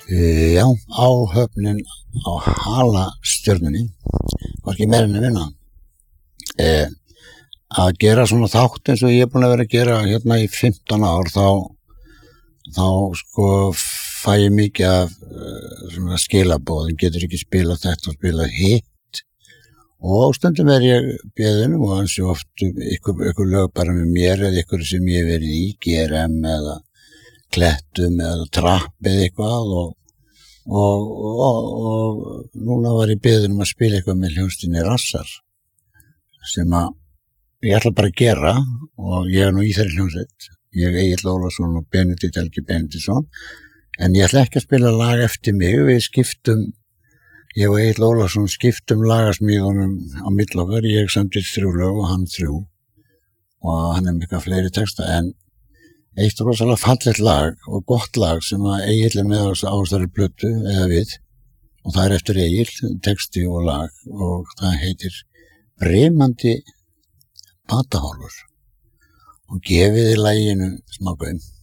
Já, áhöfnin á halastjörnunni var ekki meira en að vinna. Að gera svona þátt eins og ég er búin að vera að gera hérna í 15 ár, þá sko fæ ég mikið af svona skilaboðum, getur ekki spilað þetta og spilað hitt, og stundum ég beðinn og ansi oft ykkur lög bara með mér eða ykkur sem ég hef verið í, GRM eða Klettum eða Trapp eða eitthvað, og núna var ég beðinn að spila eitthvað með hljómsveitinni Rassar sem að ég ætla bara að gera, og ég nú í þeirri hljómsveit, ég Egill Ólafsson og Benedikt Helgi Benediktsson, en ég ætla ekki að spila lag eftir mig, við skiptum, ég og Egill Ólafsson skiptum lagasmíðunum á milli okkar, ég samdi 3 lög og hann 3, og hann mikið fleiri texta, en eitt rosalega fallegt lag og gott lag sem að Egill með á þessari plötu eða við, og það eftir Egill, texti og lag, og það heitir Brimandi Batahálfur, og gefiði laginu smá gaum.